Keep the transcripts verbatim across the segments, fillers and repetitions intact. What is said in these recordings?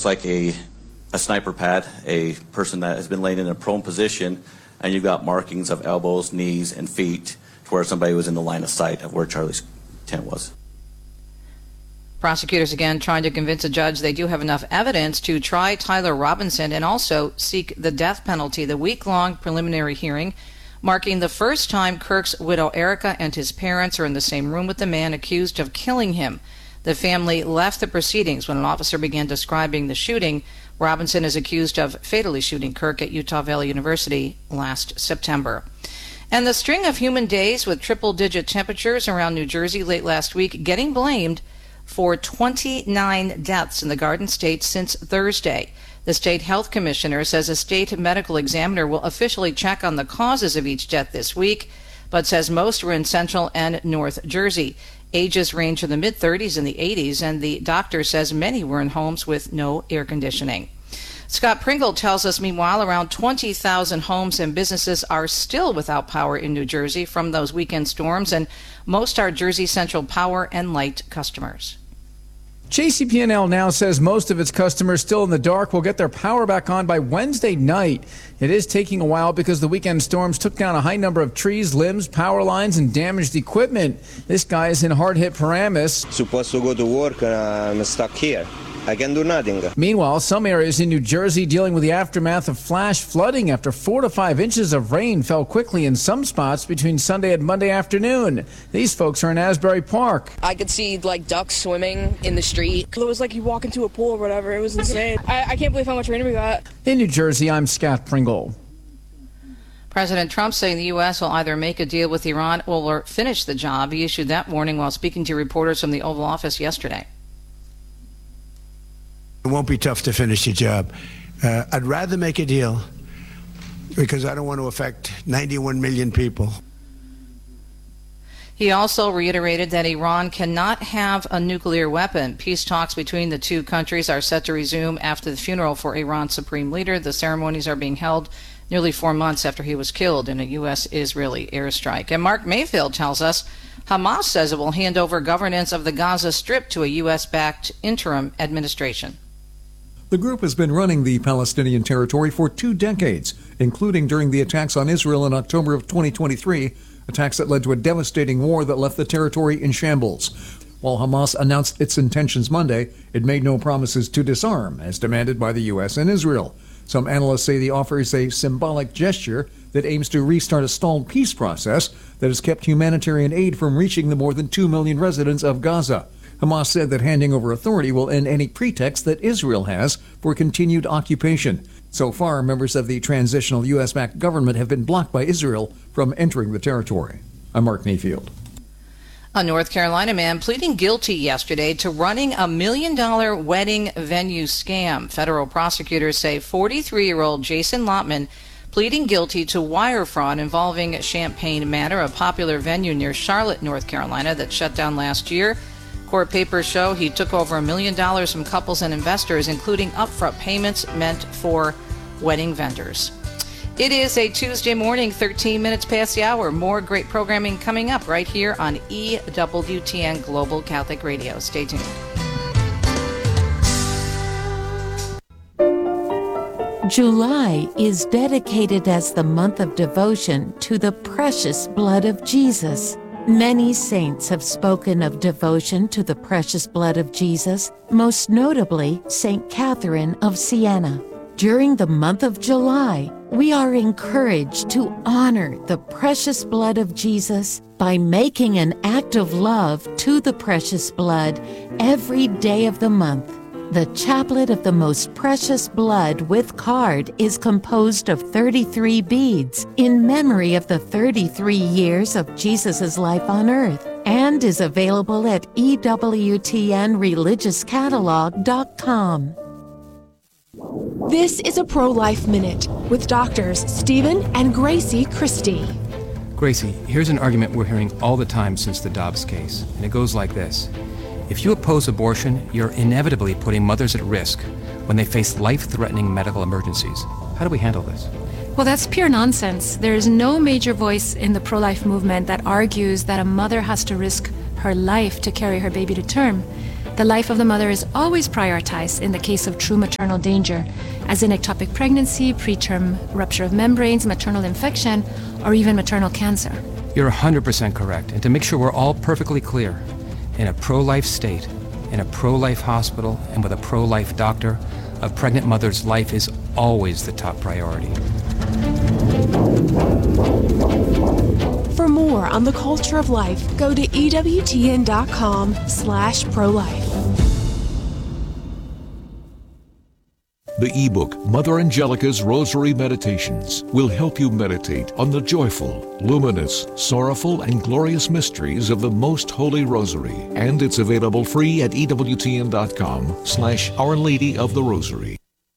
like a, a sniper pad, a person that has been laying in a prone position, and you've got markings of elbows, knees, and feet to where somebody was in the line of sight of where Charlie's tent was. Prosecutors again trying to convince a judge they do have enough evidence to try Tyler Robinson and also seek the death penalty. The week-long preliminary hearing marking the first time Kirk's widow Erica and his parents are in the same room with the man accused of killing him. The family left the proceedings when an officer began describing the shooting. Robinson is accused of fatally shooting Kirk at Utah Valley University last September. And the string of humid days with triple-digit temperatures around New Jersey late last week getting blamed for twenty-nine deaths in the Garden State since Thursday. The state health commissioner says a state medical examiner will officially check on the causes of each death this week, but says most were in Central and North Jersey. Ages range in the mid-thirties and the eighties, and the doctor says many were in homes with no air conditioning. Scott Pringle tells us, meanwhile, around twenty thousand homes and businesses are still without power in New Jersey from those weekend storms, and most are Jersey Central Power and Light customers. J C P N L now says most of its customers still in the dark will get their power back on by Wednesday night. It is taking a while because the weekend storms took down a high number of trees, limbs, power lines, and damaged equipment. This guy is in hard-hit Paramus. Supposed to go to work, and I'm stuck here. I can do nothing. Meanwhile, some areas in New Jersey dealing with the aftermath of flash flooding after four to five inches of rain fell quickly in some spots between Sunday and Monday afternoon. These folks are in Asbury Park. I could see like ducks swimming in the street. It was like you walk into a pool or whatever. It was insane. I, I can't believe how much rain we got. In New Jersey, I'm Scott Pringle. President Trump saying the U S will either make a deal with Iran or finish the job. He issued that warning while speaking to reporters from the Oval Office yesterday. It won't be tough to finish the job. Uh, I'd rather make a deal because I don't want to affect ninety-one million people. He also reiterated that Iran cannot have a nuclear weapon. Peace talks between the two countries are set to resume after the funeral for Iran's supreme leader. The ceremonies are being held nearly four months after he was killed in a U S Israeli airstrike. And Mark Mayfield tells us Hamas says it will hand over governance of the Gaza Strip to a U S-backed interim administration. The group has been running the Palestinian territory for two decades, including during the attacks on Israel in October of twenty twenty-three, attacks that led to a devastating war that left the territory in shambles. While Hamas announced its intentions Monday, it made no promises to disarm, as demanded by the U S and Israel. Some analysts say the offer is a symbolic gesture that aims to restart a stalled peace process that has kept humanitarian aid from reaching the more than two million residents of Gaza. Hamas said that handing over authority will end any pretext that Israel has for continued occupation. So far, members of the transitional U S-backed government have been blocked by Israel from entering the territory. I'm Mark Mayfield. A North Carolina man pleading guilty yesterday to running a million-dollar wedding venue scam. Federal prosecutors say forty-three-year-old Jason Lotman pleading guilty to wire fraud involving Champaign Manor, a popular venue near Charlotte, North Carolina, that shut down last year. Court papers show he took over a million dollars from couples and investors, including upfront payments meant for wedding vendors. It is a Tuesday morning, thirteen minutes past the hour. More great programming coming up right here on E W T N Global Catholic Radio. Stay tuned. July is dedicated as the month of devotion to the precious blood of Jesus. Many saints have spoken of devotion to the precious blood of Jesus, most notably Saint Catherine of Siena. During the month of July, we are encouraged to honor the precious blood of Jesus by making an act of love to the precious blood every day of the month. The Chaplet of the Most Precious Blood with card is composed of thirty-three beads in memory of the thirty-three years of Jesus' life on earth and is available at E W T N religious catalog dot com. This is a Pro-Life Minute with doctors Stephen and Gracie Christie. Gracie, here's an argument we're hearing all the time since the Dobbs case, and it goes like this. If you oppose abortion, you're inevitably putting mothers at risk when they face life-threatening medical emergencies. How do we handle this? Well, that's pure nonsense. There is no major voice in the pro-life movement that argues that a mother has to risk her life to carry her baby to term. The life of the mother is always prioritized in the case of true maternal danger, as in ectopic pregnancy, preterm rupture of membranes, maternal infection, or even maternal cancer. You're one hundred percent correct. And to make sure we're all perfectly clear, in a pro-life state, in a pro-life hospital, and with a pro-life doctor, a pregnant mother's life is always the top priority. For more on the culture of life, go to E W T N dot com slash pro-life. The ebook Mother Angelica's Rosary Meditations will help you meditate on the joyful, luminous, sorrowful, and glorious mysteries of the Most Holy Rosary. And it's available free at E W T N dot com slash Our Lady of the Rosary.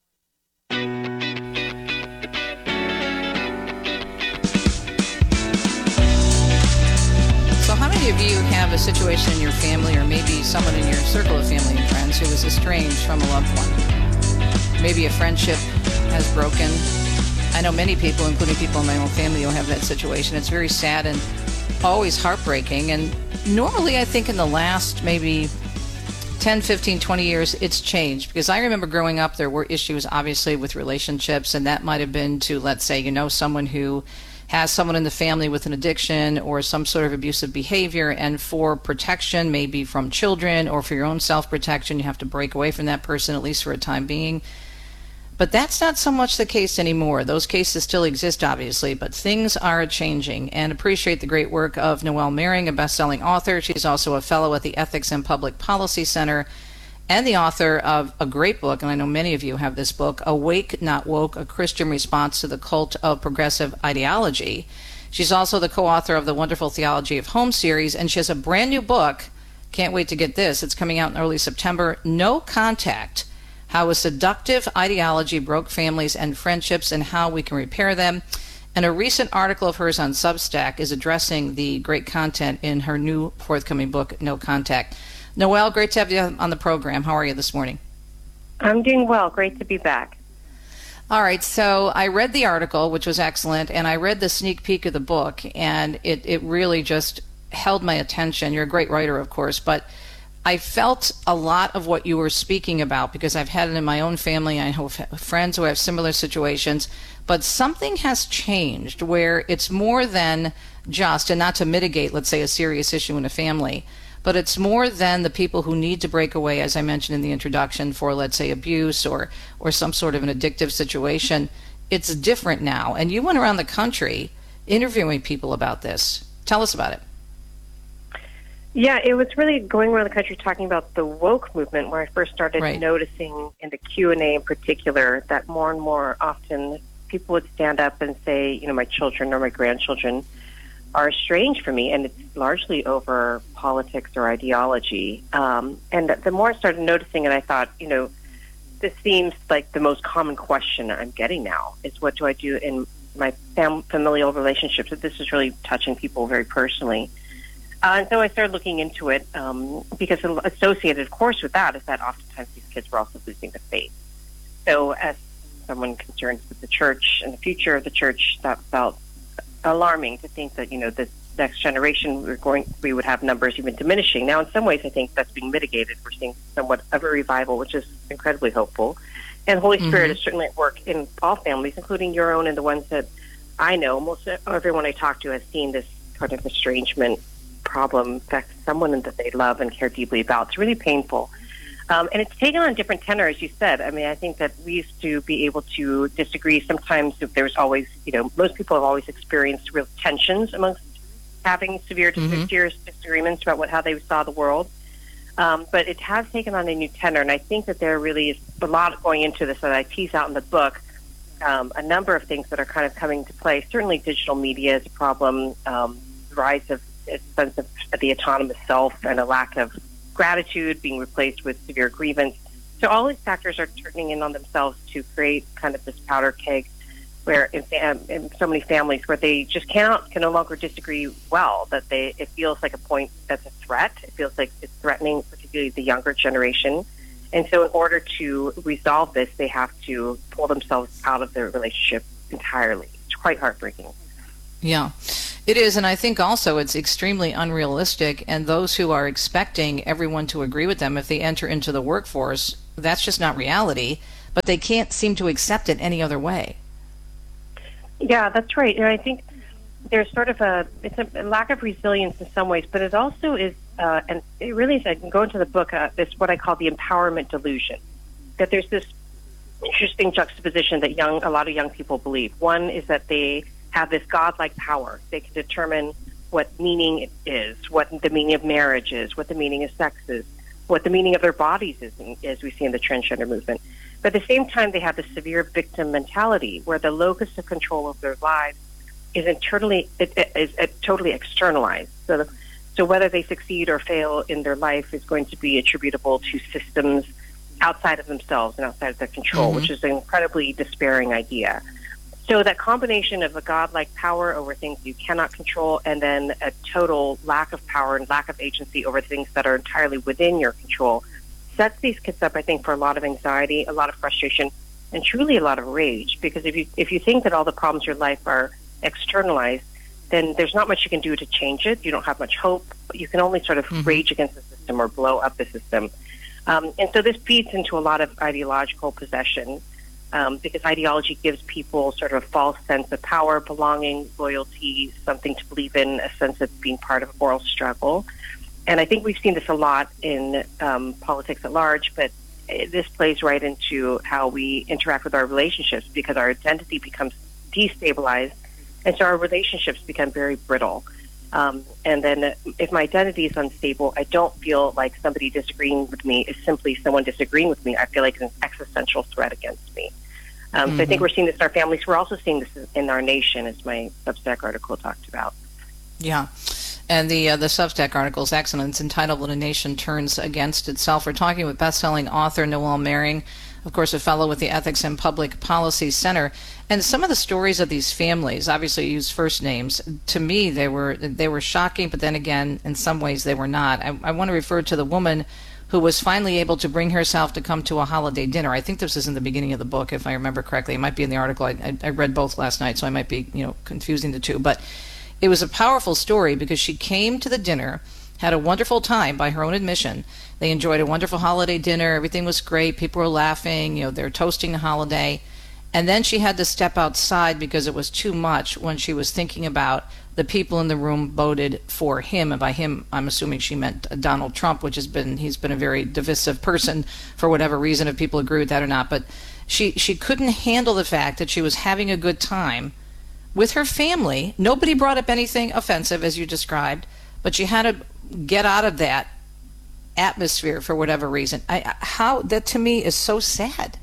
So how many of you have a situation in your family, or maybe someone in your circle of family and friends, who is estranged from a loved one? Maybe a friendship has broken. I know many people, including people in my own family, who have that situation. It's very sad and always heartbreaking. And normally, I think in the last maybe ten, fifteen, twenty years, it's changed. Because I remember growing up, there were issues, obviously, with relationships. And that might have been to, let's say, you know, someone who has someone in the family with an addiction or some sort of abusive behavior. And for protection, maybe from children or for your own self-protection, you have to break away from that person, at least for a time being. But that's not so much the case anymore. Those cases still exist, obviously, but things are changing. And appreciate the great work of Noelle Mering, a best-selling author. She's also a fellow at the Ethics and Public Policy Center and the author of a great book, and I know many of you have this book, Awake, Not Woke, A Christian Response to the Cult of Progressive Ideology. She's also the co-author of the wonderful Theology of Home series, and she has a brand new book. Can't wait to get this. It's coming out in early September, No Contact, How a Seductive Ideology Broke Families and Friendships and How We Can Repair Them. And a recent article of hers on Substack is addressing the great content in her new forthcoming book, No Contact. Noelle, great to have you on the program. How are you this morning? I'm doing well. Great to be back. All right, so I read the article, which was excellent, and I read the sneak peek of the book, and it, it really just held my attention. You're a great writer, of course, but I felt a lot of what you were speaking about, because I've had it in my own family. I have friends who have similar situations, but something has changed where it's more than just, and not to mitigate, let's say, a serious issue in a family, but it's more than the people who need to break away, as I mentioned in the introduction, for, let's say, abuse or, or some sort of an addictive situation. It's different now. And you went around the country interviewing people about this. Tell us about it. Yeah, it was really going around the country talking about the woke movement, where I first started right. noticing in the Q and A in particular that more and more often people would stand up and say, you know, my children or my grandchildren are estranged from me, and it's largely over politics or ideology. Um, and the more I started noticing it, I thought, you know, this seems like the most common question I'm getting now is, what do I do in my fam- familial relationships? That this is really touching people very personally. Uh, and so I started looking into it um, because associated, of course, with that is that oftentimes these kids were also losing the faith. So as someone concerned with the church and the future of the church, that felt alarming to think that, you know, this next generation we're going we would have numbers even diminishing. Now, in some ways, I think that's being mitigated. We're seeing somewhat of a revival, which is incredibly hopeful. And Holy Spirit mm-hmm. is certainly at work in all families, including your own and the ones that I know. Most everyone I talk to has seen this sort of estrangement problem affect someone that they love and care deeply about. It's really painful. Um, and it's taken on a different tenor, as you said. I mean, I think that we used to be able to disagree. Sometimes if there's always, you know, most people have always experienced real tensions amongst having severe, mm-hmm. serious disagreements about what how they saw the world. Um, but it has taken on a new tenor, and I think that there really is a lot going into this that I tease out in the book, um, a number of things that are kind of coming to play. Certainly digital media is a problem, um, the rise of a sense of the autonomous self and a lack of gratitude being replaced with severe grievance. So all these factors are turning in on themselves to create kind of this powder keg where in, in so many families where they just cannot can no longer disagree well, that they it feels like a point that's a threat. It feels like it's threatening particularly the younger generation. And so in order to resolve this, they have to pull themselves out of their relationship entirely. It's quite heartbreaking. Yeah. It is, and I think also it's extremely unrealistic, and those who are expecting everyone to agree with them if they enter into the workforce, that's just not reality, but they can't seem to accept it any other way. Yeah, that's right. And I think there's sort of a, it's a lack of resilience in some ways, but it also is, uh, and it really is, I can go into the book, uh, this what I call the empowerment delusion, that there's this interesting juxtaposition that young, a lot of young people believe. One is that they have this godlike power. They can determine what meaning is, what the meaning of marriage is, what the meaning of sex is, what the meaning of their bodies is, as we see in the transgender movement. But at the same time, they have the severe victim mentality, where the locus of control of their lives is internally it, it, is it, totally externalized. So, the, so whether they succeed or fail in their life is going to be attributable to systems outside of themselves and outside of their control, mm-hmm. which is an incredibly despairing idea. So that combination of a godlike power over things you cannot control, and then a total lack of power and lack of agency over things that are entirely within your control, sets these kids up, I think, for a lot of anxiety, a lot of frustration, and truly a lot of rage. Because if you if you think that all the problems in your life are externalized, then there's not much you can do to change it. You don't have much hope. You can only sort of mm-hmm. rage against the system or blow up the system. Um, and so this feeds into a lot of ideological possession. Um, because ideology gives people sort of a false sense of power, belonging, loyalty, something to believe in, a sense of being part of a moral struggle. And I think we've seen this a lot in um, politics at large, but this plays right into how we interact with our relationships, because our identity becomes destabilized, and so our relationships become very brittle. Um, and then if my identity is unstable, I don't feel like somebody disagreeing with me is simply someone disagreeing with me. I feel like it's an existential threat against me. Um, mm-hmm. So I think we're seeing this in our families. We're also seeing this in our nation, as my Substack article talked about. Yeah. And the uh, the Substack article is excellent. It's entitled When a Nation Turns Against Itself. We're talking with best-selling author Noel Mering, of course, a fellow with the Ethics and Public Policy Center. And some of the stories of these families, obviously you use first names, to me they were they were shocking, but then again, in some ways they were not. I, I want to refer to the woman who was finally able to bring herself to come to a holiday dinner. I think this is in the beginning of the book, if I remember correctly. It might be in the article. I, I, I read both last night, so I might be, you know, confusing the two. But it was a powerful story because she came to the dinner, had a wonderful time by her own admission. They enjoyed a wonderful holiday dinner. Everything was great. People were laughing. You know, they're toasting the holiday. And then she had to step outside because it was too much when she was thinking about the people in the room voted for him. And by him, I'm assuming she meant Donald Trump, which has been, he's been a very divisive person for whatever reason, if people agree with that or not. But she, she couldn't handle the fact that she was having a good time with her family. Nobody brought up anything offensive, as you described, but she had to get out of that atmosphere for whatever reason. I, how that to me is so sad.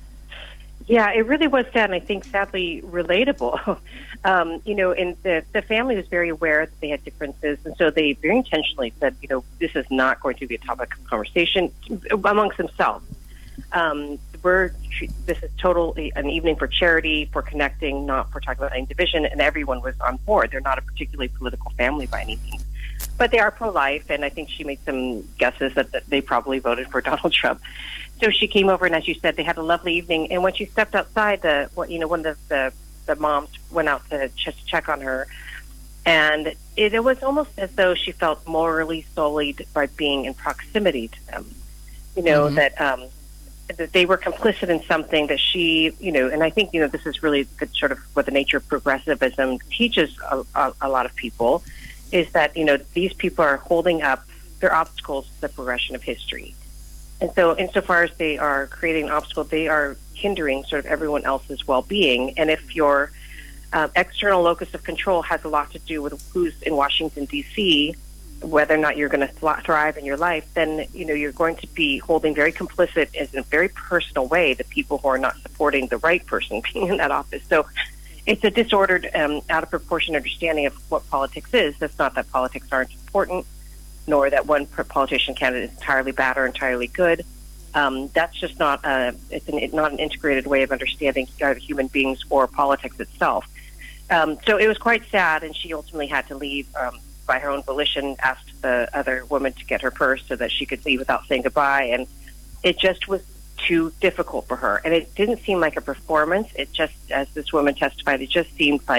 Yeah, it really was sad, and I think sadly relatable. um, you know, and the the family was very aware that they had differences, and so they very intentionally said, you know, this is not going to be a topic of conversation amongst themselves. Um, we're this is totally an evening for charity, for connecting, not for talking about any division, and everyone was on board. They're not a particularly political family by any means, but they are pro-life, and I think she made some guesses that, that they probably voted for Donald Trump. So she came over, and as you said, they had a lovely evening. And when she stepped outside, the you know one of the, the, the moms went out to just check on her, and it, it was almost as though she felt morally sullied by being in proximity to them. You know, mm-hmm. that um, that they were complicit in something that she, you know, and I think, you know, this is really the, sort of what the nature of progressivism teaches a, a, a lot of people, is that, you know, these people are holding up their obstacles to the progression of history. And so insofar as they are creating an obstacle, they are hindering sort of everyone else's well-being. And if your uh, external locus of control has a lot to do with who's in Washington, D C, whether or not you're going to th- thrive in your life, then, you know, you're going to be holding very complicit in a very personal way the people who are not supporting the right person being in that office. So it's a disordered, um, out of proportion understanding of what politics is. That's not that politics aren't important, nor that one politician candidate is entirely bad or entirely good. Um, that's just not a, it's an, not an integrated way of understanding either human beings or politics itself. Um, so it was quite sad, and she ultimately had to leave um, by her own volition, asked the other woman to get her purse so that she could leave without saying goodbye, and it just was too difficult for her. And it didn't seem like a performance. It just, as this woman testified, it just seemed like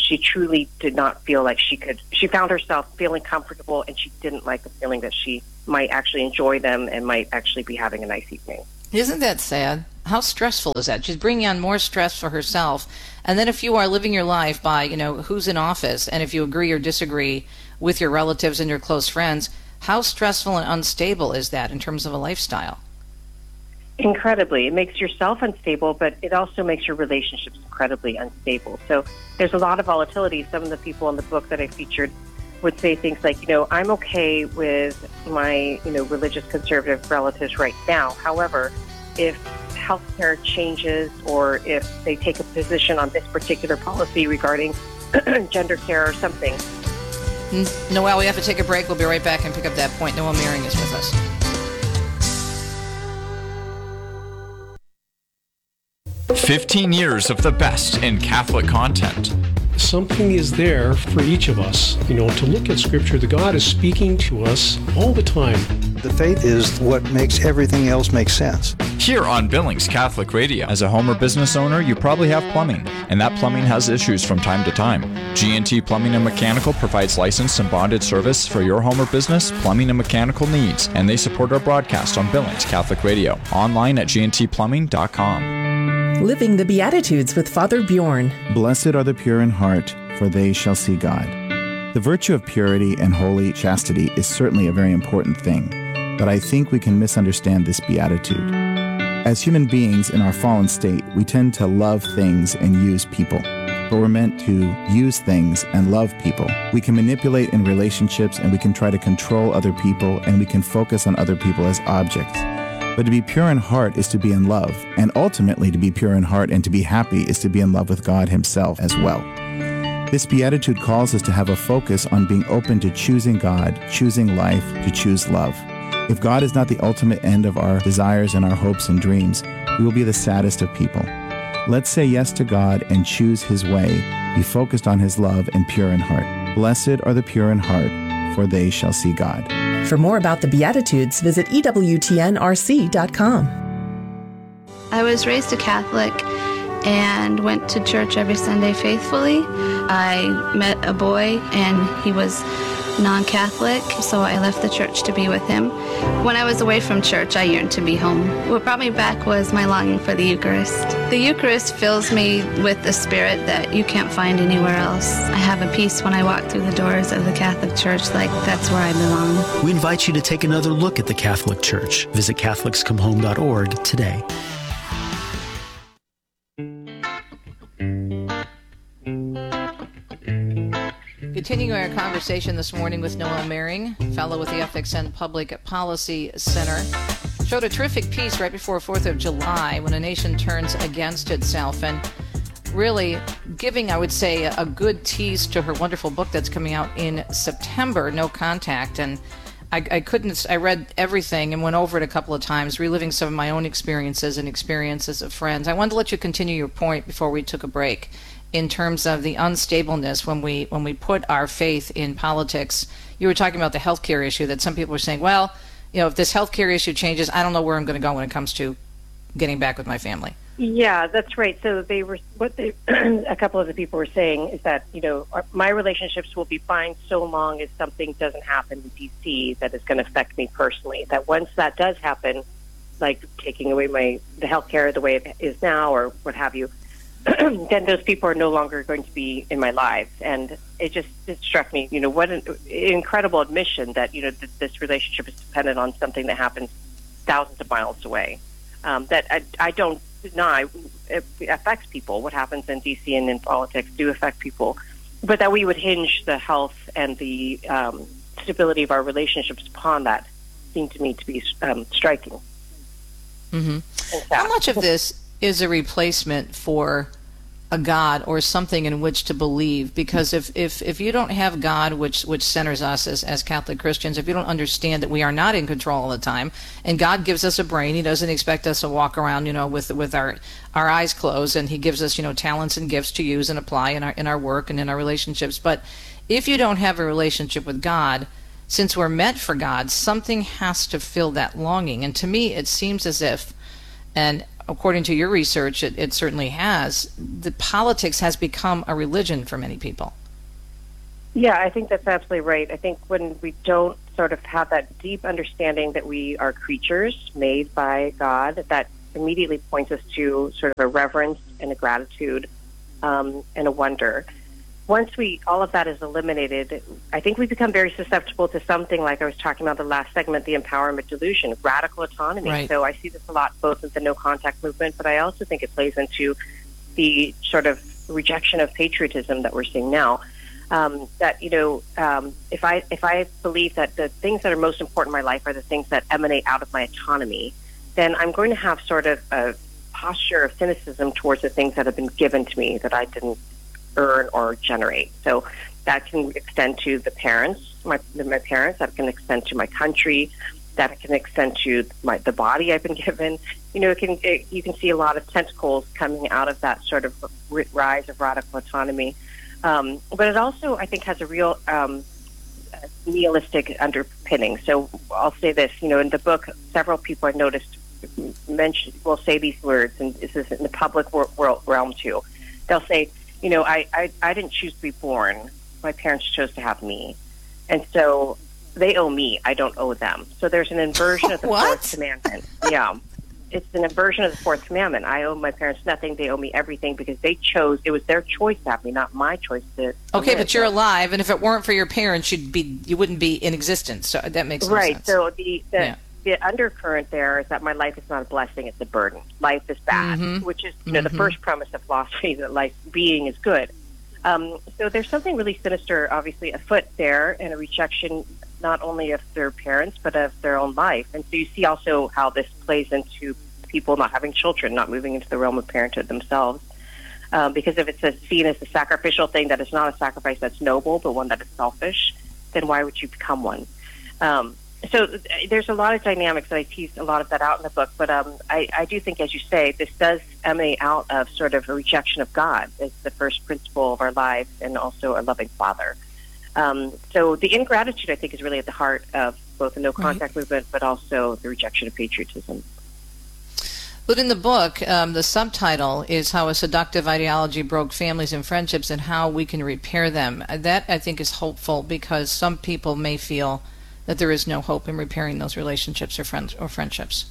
she truly did not feel like she could, she found herself feeling comfortable, and she didn't like the feeling that she might actually enjoy them and might actually be having a nice evening. Isn't that sad? How stressful is that? She's bringing on more stress for herself. And then if you are living your life by, you know, who's in office, and if you agree or disagree with your relatives and your close friends, how stressful and unstable is that in terms of a lifestyle? Incredibly. It makes yourself unstable, but it also makes your relationships incredibly unstable. So there's a lot of volatility. Some of the people in the book that I featured would say things like, you know, I'm okay with my, you know, religious conservative relatives right now. However, if healthcare changes or if they take a position on this particular policy regarding gender care or something. Noelle, we have to take a break. We'll be right back and pick up that point. Noelle Mering is with us. fifteen years of the best in Catholic content. Something is there for each of us, you know, to look at Scripture. The God is speaking to us all the time. The faith is what makes everything else make sense. Here on Billings Catholic Radio. As a home or business owner, you probably have plumbing, and that plumbing has issues from time to time. G and T Plumbing and Mechanical provides licensed and bonded service for your home or business plumbing and mechanical needs, and they support our broadcast on Billings Catholic Radio, online at g n t plumbing dot com. Living the Beatitudes with Father Bjorn. Blessed are the pure in heart, for they shall see God. The virtue of purity and holy chastity is certainly a very important thing, but I think we can misunderstand this beatitude. As human beings in our fallen state, we tend to love things and use people, but we're meant to use things and love people. We can manipulate in relationships, and we can try to control other people, and we can focus on other people as objects. But to be pure in heart is to be in love, and ultimately to be pure in heart and to be happy is to be in love with God Himself as well. This beatitude calls us to have a focus on being open to choosing God, choosing life, to choose love. If God is not the ultimate end of our desires and our hopes and dreams, we will be the saddest of people. Let's say yes to God and choose His way, be focused on His love and pure in heart. Blessed are the pure in heart, for they shall see God. For more about the Beatitudes, visit E W T N R C dot com. I was raised a Catholic and went to church every Sunday faithfully. I met a boy and he was non-Catholic, so I left the church to be with him. When I was away from church, I yearned to be home. What brought me back was my longing for the Eucharist. The Eucharist fills me with the spirit that you can't find anywhere else. I have a peace when I walk through the doors of the Catholic Church, like that's where I belong. We invite you to take another look at the Catholic Church. Visit Catholics Come Home dot org today. Continuing our conversation this morning with Noelle Mering, fellow with the Ethics and Public Policy Center, showed a terrific piece right before fourth of July when a nation turns against itself, and really giving, I would say, a good tease to her wonderful book that's coming out in September, No Contact. And I, I couldn't, I read everything and went over it a couple of times, reliving some of my own experiences and experiences of friends. I wanted to let you continue your point before we took a break, in terms of the unstableness when we when we put our faith in politics. You were talking about the healthcare issue, that some people were saying, well, you know, if this healthcare issue changes, I don't know where I'm going to go when it comes to getting back with my family. Yeah, that's right. So they were, what they, a couple of the people were saying is that, you know, our, my relationships will be fine so long as something doesn't happen in D C that is going to affect me personally. That once that does happen, like taking away my the healthcare the way it is now or what have you, then those people are no longer going to be in my life. And it just it struck me, you know, what an incredible admission that, you know, th- this relationship is dependent on something that happens thousands of miles away. Um, that I, I don't deny it affects people. What happens in D C and in politics do affect people. But that we would hinge the health and the um, stability of our relationships upon that seemed to me to be um, striking. Mm-hmm. How much of this is a replacement for a God or something in which to believe? Because if, if, if you don't have God, which which centers us as, as Catholic Christians, if you don't understand that we are not in control all the time, and God gives us a brain, He doesn't expect us to walk around, you know, with with our our eyes closed, and He gives us, you know, talents and gifts to use and apply in our in our work and in our relationships. But if you don't have a relationship with God, since we're meant for God, something has to fill that longing. And to me, it seems as if, and according to your research, it, it certainly has, the politics has become a religion for many people. Yeah, I think that's absolutely right. I think when we don't sort of have that deep understanding that we are creatures made by God, that immediately points us to sort of a reverence and a gratitude um, and a wonder. Once we all of that is eliminated, I think we become very susceptible to something like I was talking about in the last segment, the empowerment delusion, radical autonomy. Right. So I see this a lot both in the no-contact movement, but I also think it plays into the sort of rejection of patriotism that we're seeing now. Um, that, you know, um, if I if I believe that the things that are most important in my life are the things that emanate out of my autonomy, then I'm going to have sort of a posture of cynicism towards the things that have been given to me that I didn't earn or generate. So that can extend to the parents, my my parents. That can extend to my country. That can extend to my the body I've been given. You know, it can it, you can see a lot of tentacles coming out of that sort of rise of radical autonomy. Um, but it also, I think, has a real um, nihilistic underpinning. So I'll say this, you know, in the book, several people I've noticed mention will say these words, and this is in the public world realm too. They'll say, you know, I, I, I didn't choose to be born. My parents chose to have me. And so they owe me. I don't owe them. So there's an inversion of the fourth commandment. Yeah. It's an inversion of the fourth commandment. I owe my parents nothing. They owe me everything because they chose. It was their choice to have me, not my choice to. Okay, but you're alive, and if it weren't for your parents, you'd be you wouldn't be in existence. So that makes no right. sense. So the the, Yeah. the undercurrent there is that my life is not a blessing; it's a burden. Life is bad, Mhm. which is you know Mhm. the first premise of philosophy that life being is good. Um, so there's something really sinister, obviously, afoot there, and a rejection not only of their parents but of their own life. And so you see also how this plays into people not having children, not moving into the realm of parenthood themselves. Um, because if it's a, seen as a sacrificial thing that is not a sacrifice that's noble, but one that is selfish, then why would you become one? Um, so th- there's a lot of dynamics, and I tease a lot of that out in the book. But um, I, I do think, as you say, this does emanate out of sort of a rejection of God as the first principle of our lives, and also a loving Father. Um, so the ingratitude, I think, is really at the heart of both the no-contact movement, but also the rejection of patriotism. But in the book, um, the subtitle is How a Seductive Ideology Broke Families and Friendships and How We Can Repair Them. That, I think, is hopeful because some people may feel that there is no hope in repairing those relationships or friends or friendships.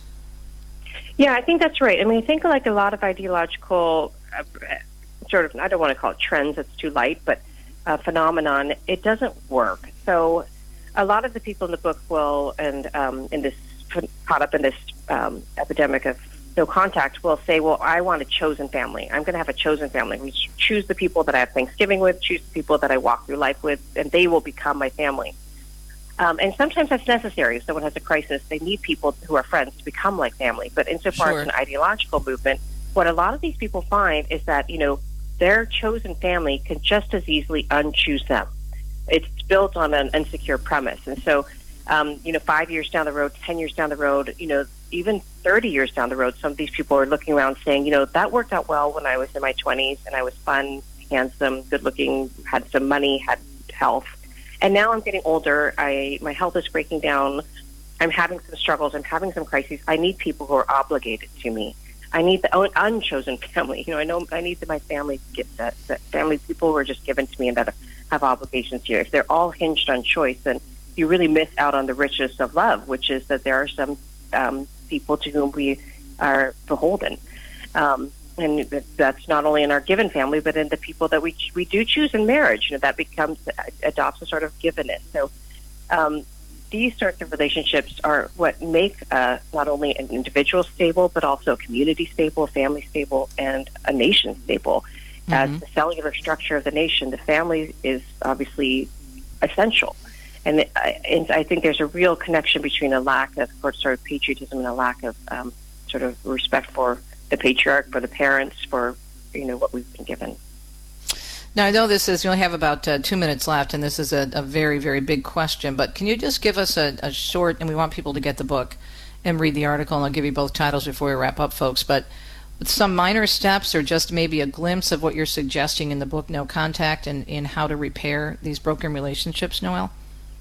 Yeah, I think that's right. I mean, I think like a lot of ideological uh, sort of, I don't want to call it trends, it's too light, but uh, phenomenon, it doesn't work. So a lot of the people in the book will, and um, in this, caught up in this um, epidemic of no contact, will say, well, I want a chosen family. I'm going to have a chosen family. We choose the people that I have Thanksgiving with, choose the people that I walk through life with, and they will become my family. Um, and sometimes that's necessary. If someone has a crisis, they need people who are friends to become like family. But insofar Sure. as an ideological movement, what a lot of these people find is that, you know, their chosen family can just as easily unchoose them. It's built on an insecure premise. And so, um, you know, five years down the road, ten years down the road, you know, even thirty years down the road, some of these people are looking around saying, you know, that worked out well when I was in my twenties and I was fun, handsome, good looking, had some money, had health. And now I'm getting older. I my health is breaking down. I'm having some struggles. I'm having some crises. I need people who are obligated to me. I need the un- unchosen family. You know, I know I need my family to get that, that family people who are just given to me and that have, have obligations here. If they're all hinged on choice, then you really miss out on the richness of love, which is that there are some um, people to whom we are beholden. Um, and that's not only in our given family, but in the people that we we do choose in marriage. You know, that becomes adopts a sort of givenness. So um, these sorts of relationships are what make uh, not only an individual stable, but also a community stable, a family stable, and a nation stable. Mm-hmm. As the cellular structure of the nation, the family is obviously essential. And, I, and I think there's a real connection between a lack of sort of patriotism and a lack of um, sort of respect for the patriarch, for the parents, for, you know, what we've been given. Now, I know this is, you only have about uh, two minutes left, and this is a, a very, very big question, but can you just give us a, a short, and we want people to get the book and read the article, and I'll give you both titles before we wrap up, folks, but some minor steps or just maybe a glimpse of what you're suggesting in the book, No Contact, and in how to repair these broken relationships, Noelle?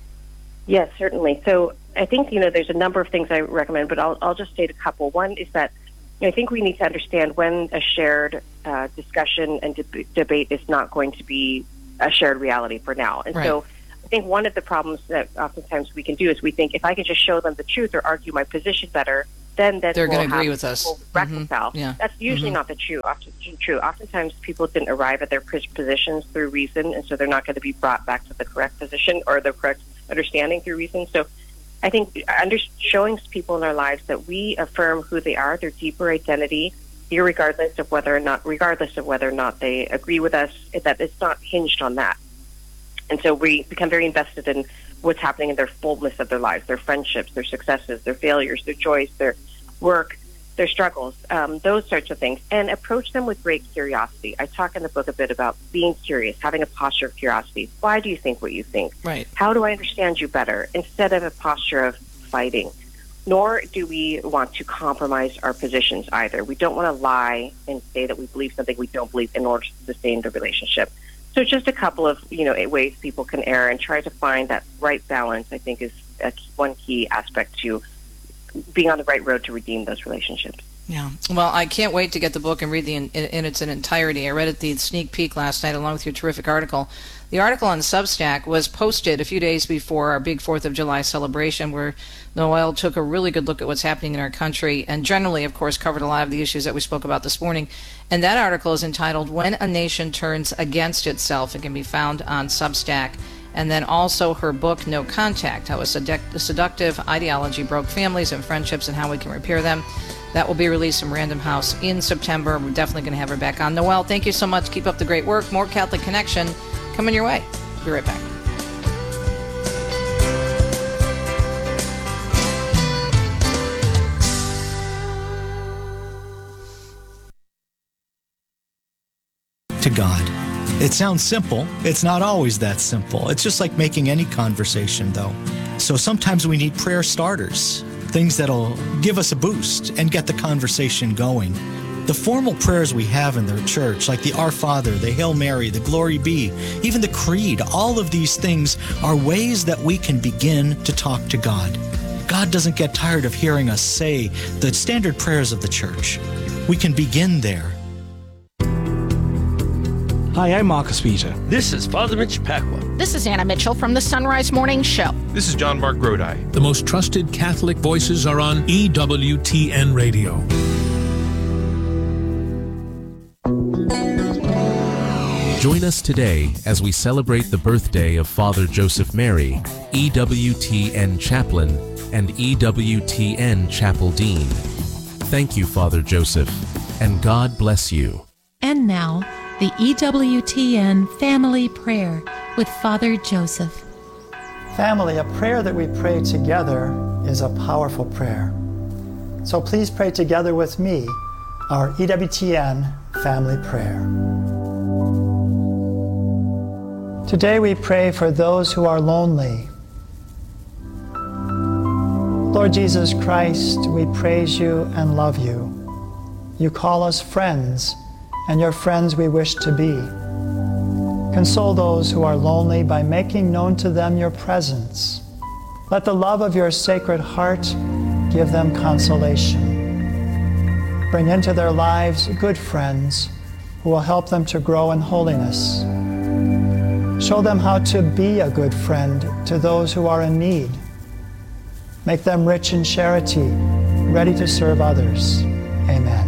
Yes, certainly. So I think, you know, there's a number of things I recommend, but I'll, I'll just state a couple. One is that I think we need to understand when a shared uh, discussion and deb- debate is not going to be a shared reality for now. And Right. so I think one of the problems that oftentimes we can do is we think if I can just show them the truth or argue my position better, then that They're will gonna agree have with us. people Mhm. reconcile. Yeah. That's usually Mhm. not the true. Often true. Oftentimes people didn't arrive at their pos- positions through reason, and so they're not going to be brought back to the correct position or the correct understanding through reason. So I think under, showing people in our lives that we affirm who they are, their deeper identity, irregardless of whether or not, regardless of whether or not they agree with us, that it's not hinged on that. And so we become very invested in what's happening in their fullness of their lives, their friendships, their successes, their failures, their joys, their work, their struggles, um, those sorts of things, and approach them with great curiosity. I talk in the book a bit about being curious, having a posture of curiosity. Why do you think what you think? Right. How do I understand you better? Instead of a posture of fighting. Nor do we want to compromise our positions either. We don't want to lie and say that we believe something we don't believe in order to sustain the relationship. So just a couple of, you know, ways people can err and try to find that right balance, I think, is a, one key aspect to being on the right road to redeem those relationships. Yeah. Well, I can't wait to get the book and read the in, in, in its entirety. I read it the sneak peek last night along with your terrific article. The article on Substack was posted a few days before our big fourth of July celebration, where Noel took a really good look at what's happening in our country and generally, of course, covered a lot of the issues that we spoke about this morning. And that article is entitled When a Nation Turns Against Itself. It can be found on Substack. And then also her book, No Contact, How a Seduct- Seductive Ideology Broke Families and Friendships and How We Can Repair Them. That will be released from Random House in September. We're definitely going to have her back on. Noel, thank you so much. Keep up the great work. More Catholic Connection coming your way. Be right back. To God. It sounds simple. It's not always that simple. It's just like making any conversation, though. So sometimes we need prayer starters, things that'll give us a boost and get the conversation going. The formal prayers we have in the church, like the Our Father, the Hail Mary, the Glory Be, even the Creed, all of these things are ways that we can begin to talk to God. God doesn't get tired of hearing us say the standard prayers of the church. We can begin there. Hi, I'm Marcus Peter. This is Father Mitch Pacwa. This is Anna Mitchell from the Sunrise Morning Show. This is John Mark Grodi. The most trusted Catholic voices are on E W T N Radio. Join us today as we celebrate the birthday of Father Joseph Mary, E W T N Chaplain and E W T N Chapel Dean. Thank you, Father Joseph, and God bless you. And now, the E W T N Family Prayer with Father Joseph. Family, a prayer that we pray together is a powerful prayer. So please pray together with me our E W T N Family Prayer. Today we pray for those who are lonely. Lord Jesus Christ, we praise you and love you. You call us friends, and your friends we wish to be. Console those who are lonely by making known to them your presence. Let the love of your Sacred Heart give them consolation. Bring into their lives good friends who will help them to grow in holiness. Show them how to be a good friend to those who are in need. Make them rich in charity, ready to serve others. Amen.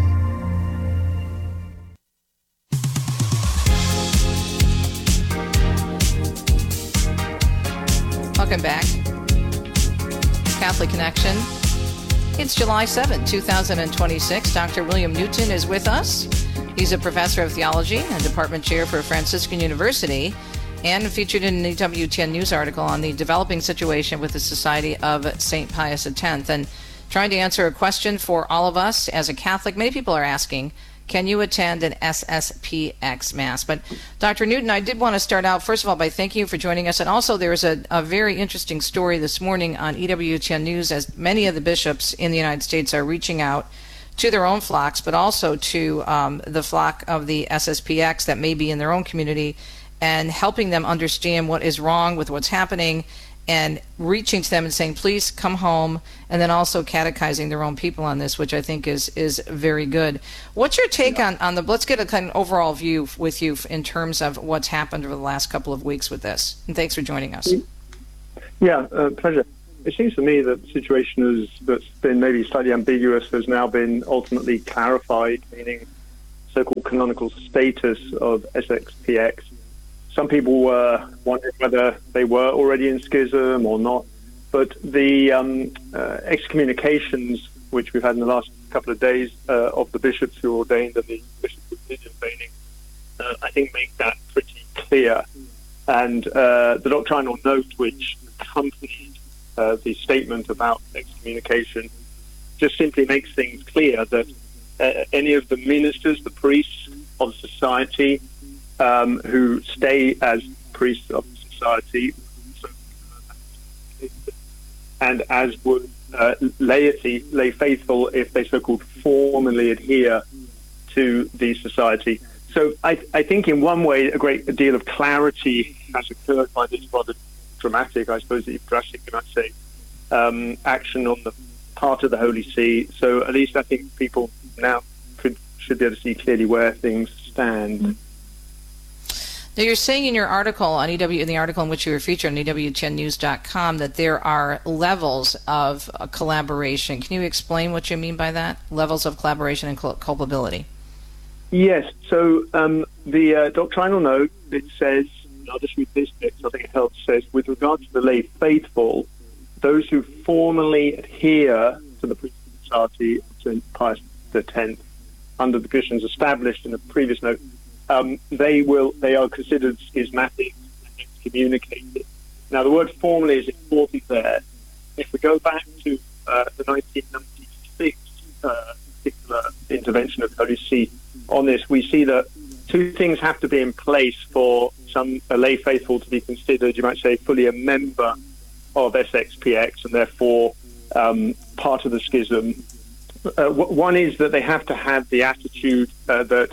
Welcome back. Catholic Connection. It's July seventh, two thousand twenty-six. Doctor William Newton is with us. He's a professor of theology and department chair for Franciscan University, and featured in an E W T N News article on the developing situation with the Society of Saint Pius X. And trying to answer a question for all of us as a Catholic. Many people are asking, can you attend an S S P X Mass? But Doctor Newton, I did want to start out, first of all, by thanking you for joining us. And also, there's a, a very interesting story this morning on E W T N News, as many of the bishops in the United States are reaching out to their own flocks, but also to um, the flock of the S S P X that may be in their own community, and helping them understand what is wrong with what's happening, and reaching to them and saying, please come home, and then also catechizing their own people on this, which I think is is very good. What's your take on, on the, let's get a kind of overall view with you in terms of what's happened over the last couple of weeks with this. And thanks for joining us. Yeah, uh, pleasure. It seems to me that the situation is, that's been maybe slightly ambiguous has now been ultimately clarified, meaning so-called canonical status of S X P X. Some people were wondering whether they were already in schism or not, but the um, uh, excommunications, which we've had in the last couple of days uh, of the bishops who ordained and the bishops who did ordaining, uh, I think make that pretty clear. And uh, the doctrinal note which accompanied uh, the statement about excommunication just simply makes things clear that uh, any of the ministers, the priests of society, Um, who stay as priests of society, and as would uh, laity, lay faithful, if they so-called formally adhere to the society. So I, I think in one way a great deal of clarity has occurred by this rather dramatic, I suppose even drastic, you might say, um, action on the part of the Holy See. So at least I think people now could, should be able to see clearly where things stand. Mm-hmm. Now, you're saying in your article on E W, in the article in which you were featured on E W T N news dot com, that there are levels of uh, collaboration. Can you explain what you mean by that? Levels of collaboration and cul- culpability. Yes. So um, the uh, doctrinal note, it says, I'll just read this bit, so I think it helps, says, with regard to the lay faithful, those who formally adhere to the priesthood society of Saint Pius X, under the conditions established in the previous note, Um, they will. They are considered schismatic and excommunicated. Now, the word formally is important there. If we go back to uh, the nineteen ninety-six uh, particular intervention of the Holy See on this, we see that two things have to be in place for some a lay faithful to be considered, you might say, fully a member of S X P X and therefore um, part of the schism. Uh, w- one is that they have to have the attitude uh, that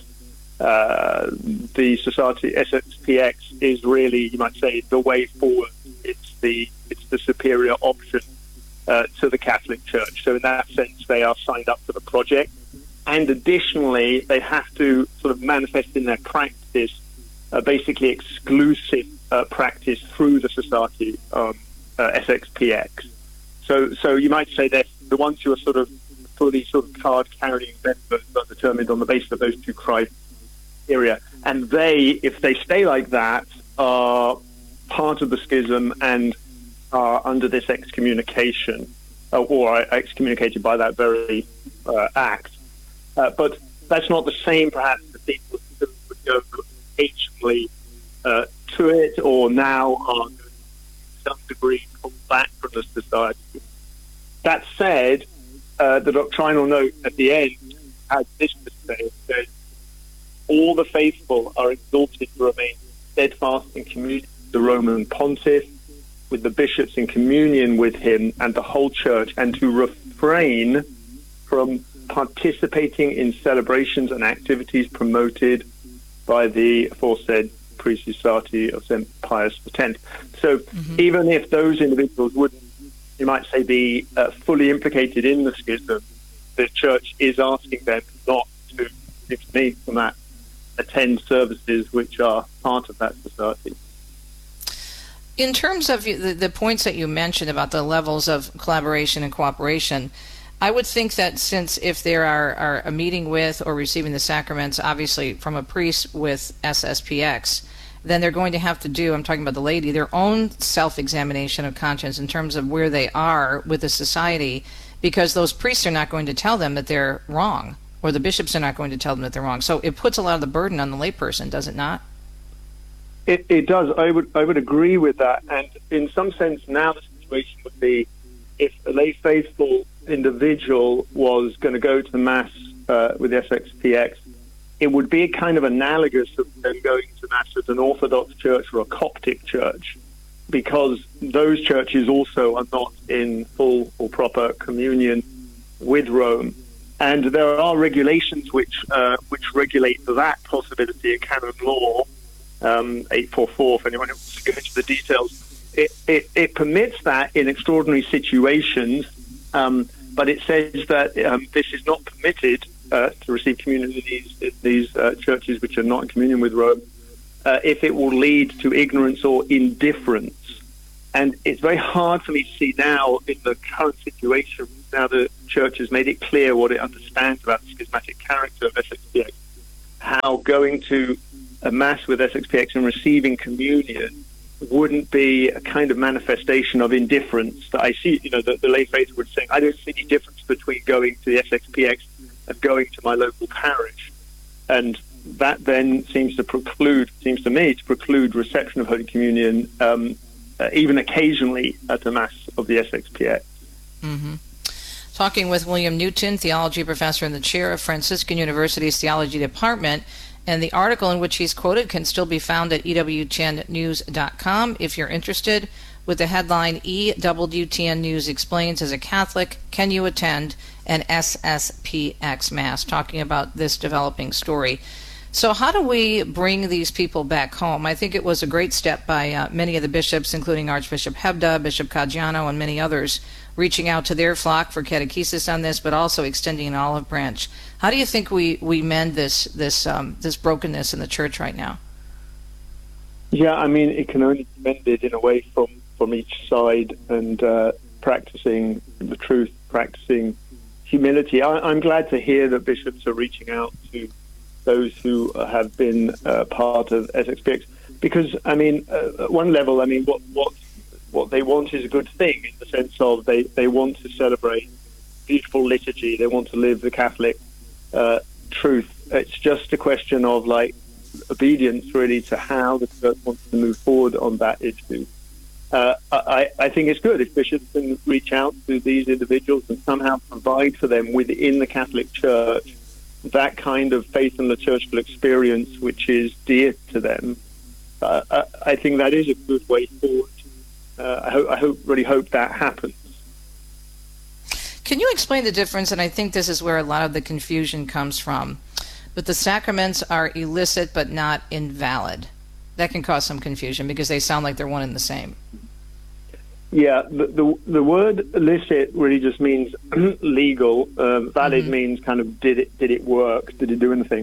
Uh, the society S X P X is really, you might say, the way forward. It's the it's the superior option uh, to the Catholic Church. So in that sense, they are signed up for the project. And additionally, they have to sort of manifest in their practice, uh, basically exclusive uh, practice through the society um, uh, S X P X. So so you might say that the ones who are sort of fully sort of card-carrying members are determined on the basis of those two criteria. Area. And they, if they stay like that, are part of the schism and are under this excommunication, uh, or are excommunicated by that very uh, act. Uh, but that's not the same, perhaps, as people who would go occasionally uh, to it, or now are to some degree pulled back from the society. That said, uh, the doctrinal note at the end has this to say. It says, all the faithful are exhorted to remain steadfast in communion with the Roman Pontiff, with the bishops in communion with him and the whole church, and to refrain from participating in celebrations and activities promoted by the aforesaid priest society of Saint Pius X. So mm-hmm. even if those individuals would, you might say, be uh, fully implicated in the schism, the church is asking them not to, if me from that, attend services which are part of that society. In terms of the, the points that you mentioned about the levels of collaboration and cooperation, I would think that since if there are, are a meeting with or receiving the sacraments, obviously from a priest with S S P X, then they're going to have to do, I'm talking about the laity, their own self-examination of conscience in terms of where they are with the society, because those priests are not going to tell them that they're wrong, or the bishops are not going to tell them that they're wrong. So it puts a lot of the burden on the layperson, does it not? It, it does. I would I would agree with that. And in some sense, now the situation would be, if a lay faithful individual was going to go to the Mass uh, with the S X P X, it would be kind of analogous of them going to Mass at an Orthodox church or a Coptic church, because those churches also are not in full or proper communion with Rome. And there are regulations which uh, which regulate that possibility in canon law, um, eight forty-four, if anyone wants to go into the details. it, it, it permits that in extraordinary situations, um, but it says that um, this is not permitted uh, to receive communion in these, in these uh, churches which are not in communion with Rome, uh, if it will lead to ignorance or indifference. And it's very hard for me to see now in the current situation, now the Church has made it clear what it understands about the schismatic character of S X P X, how going to a Mass with S X P X and receiving communion wouldn't be a kind of manifestation of indifference that I see, you know, the, the lay faithful would say, I don't see any difference between going to the S X P X and going to my local parish. And that then seems to preclude, seems to me, to preclude reception of Holy Communion, um, uh, even occasionally at a Mass of the S X P X. Mm-hmm. Talking with William Newton, theology professor in the chair of Franciscan University's Theology Department, and the article in which he's quoted can still be found at E W T N news dot com if you're interested, with the headline, E W T N News Explains, as a Catholic, can you attend an S S P X Mass, talking about this developing story. So how do we bring these people back home? I think it was a great step by uh, many of the bishops, including Archbishop Hebda, Bishop Caggiano, and many others, reaching out to their flock for catechesis on this, but also extending an olive branch. How do you think we, we mend this this um, this brokenness in the Church right now? Yeah, I mean, it can only be mended in a way from, from each side, and uh, practicing the truth, practicing humility. I, I'm glad to hear that bishops are reaching out to those who have been uh, part of S X P X, because, I mean, uh, at one level, I mean, what what what they want is a good thing, in the sense of they, they want to celebrate beautiful liturgy, they want to live the Catholic uh, truth. It's just a question of, like, obedience, really, to how the Church wants to move forward on that issue. Uh, I, I think it's good if bishops can reach out to these individuals and somehow provide for them within the Catholic Church that kind of faith and liturgical experience which is dear to them. Uh, I, I think that is a good way forward. Uh, I, hope, I hope, really hope that happens. Can you explain the difference, and I think this is where a lot of the confusion comes from, but the sacraments are illicit but not invalid? That can cause some confusion because they sound like they're one and the same. Yeah, the the, the word illicit really just means legal. Uh, valid mm-hmm. means kind of did it did it work? Did it do anything?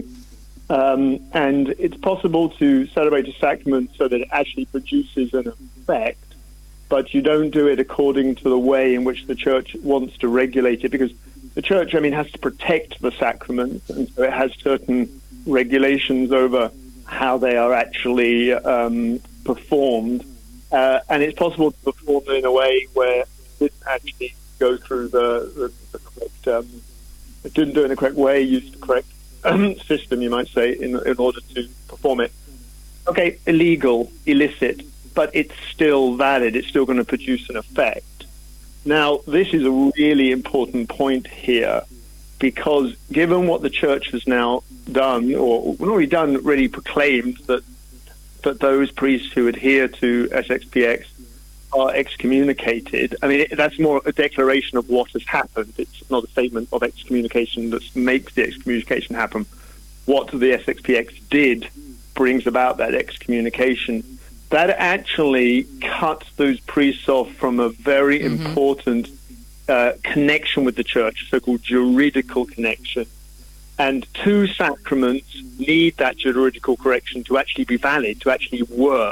Um, and it's possible to celebrate a sacrament so that it actually produces an effect, but you don't do it according to the way in which the Church wants to regulate it, because the Church, I mean, has to protect the sacraments, and so it has certain regulations over how they are actually um, performed. Uh, and it's possible to perform in a way where it didn't actually go through the, the, the correct, um, it didn't do it in the correct way, used the correct um, system, you might say, in, in order to perform it. Okay, illegal, illicit, but it's still valid. It's still going to produce an effect. Now, this is a really important point here, because given what the Church has now done, or not really done, really proclaimed that that those priests who adhere to S X P X are excommunicated. I mean, it, that's more a declaration of what has happened. It's not a statement of excommunication that makes the excommunication happen. What the S X P X did brings about that excommunication. That actually cuts those priests off from a very mm-hmm. important uh, connection with the Church, so-called juridical connection. And two sacraments need that juridical correction to actually be valid, to actually work.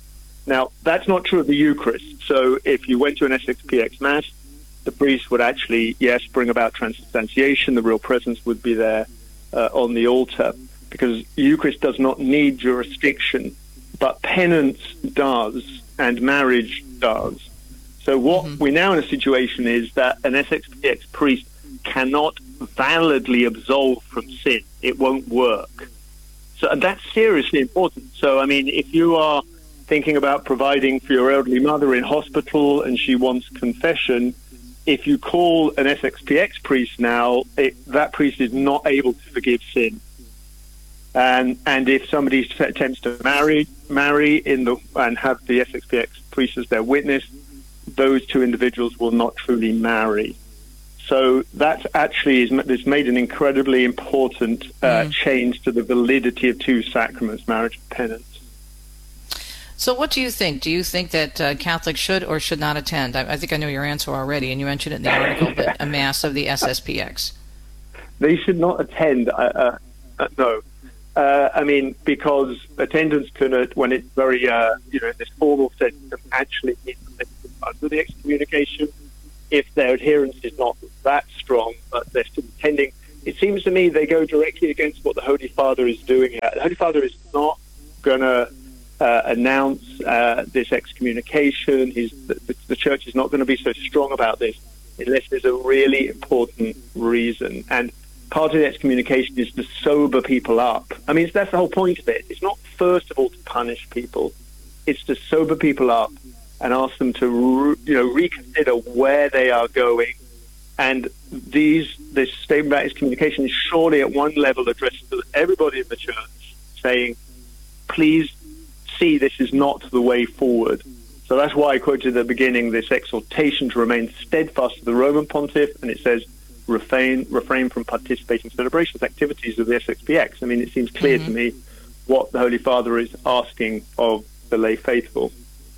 Now, that's not true of the Eucharist. So if you went to an S X P X Mass, the priest would actually, yes, bring about transubstantiation. The real presence would be there uh, on the altar, because Eucharist does not need jurisdiction, but penance does, and marriage does. So what mm-hmm. we're now in a situation is that an S X P X priest cannot validly absolve from sin. It won't work. So and that's seriously important. So, I mean, if you are thinking about providing for your elderly mother in hospital and she wants confession, if you call an S X P X priest now, it, that priest is not able to forgive sin. And and if somebody attempts to marry marry in the and have the S X P X priest as their witness, those two individuals will not truly marry. So that actually is, is made an incredibly important uh, mm. change to the validity of two sacraments, marriage and penance. So what do you think? Do you think that uh, Catholics should or should not attend? I, I think I know your answer already, and you mentioned it in the article, but a Mass of the S S P X. They should not attend, uh, uh, uh, no. Uh, I mean, because attendance can, uh, when it's very, uh, you know, in this formal sense, can actually mean that they can under the excommunication if their adherence is not that strong, but they're still attending. It seems to me they go directly against what the Holy Father is doing here. The Holy Father is not going to uh, announce uh, this excommunication. He's, the, the Church is not going to be so strong about this unless there's a really important reason. And part of the excommunication is to sober people up. I mean, that's the whole point of it. It's not, first of all, to punish people. It's to sober people up and ask them to, you know, reconsider where they are going. And these, this statement about excommunication is surely at one level addressed to everybody in the Church, saying, please see this is not the way forward. So that's why I quoted at the beginning this exhortation to remain steadfast to the Roman Pontiff, and it says, refrain, refrain from participating in celebrations, activities of the S X P X. I mean, it seems clear mm-hmm. to me what the Holy Father is asking of the lay faithful.